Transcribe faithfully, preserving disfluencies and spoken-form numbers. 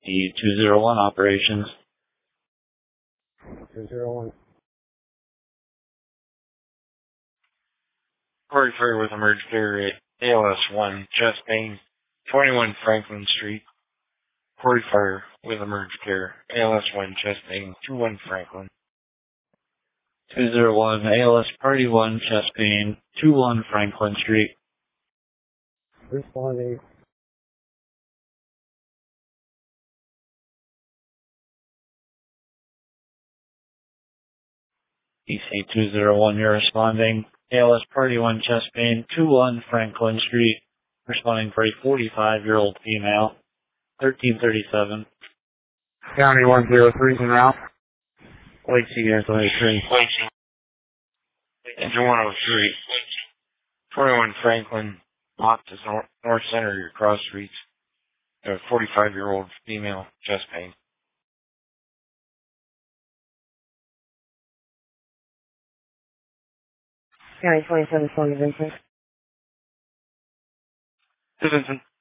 E two zero one operations. two zero one. Corey Fire with emergency carrier A L S one, chest pain, twenty-one Franklin Street. Corey Fire with emergency care, A L S one, chest pain, two one Franklin. two zero one, A L S Party one, chest pain, two one Franklin Street. Responding. E C two zero one, you're responding. A L S Party one, chest pain, two one Franklin Street. Responding for a forty-five-year-old female, thirteen thirty-seven. County one zero three en route. Lake Sierra twenty-three. Engine one oh three. twenty-one Franklin, locked to north, north center of your cross streets. A forty-five-year-old female, chest pain. County twenty-seven, Vincent. Vincent.